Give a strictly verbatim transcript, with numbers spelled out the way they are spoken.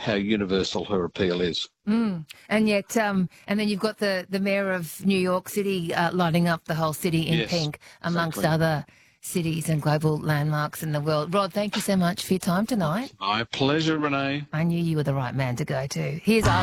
how universal her appeal is. Mm. And yet, um, and then you've got the, the mayor of New York City uh, lighting up the whole city in Yes, pink, amongst exactly. other cities and global landmarks in the world. Rod, thank you so much for your time tonight. My pleasure, Renee. I knew you were the right man to go to. Here's our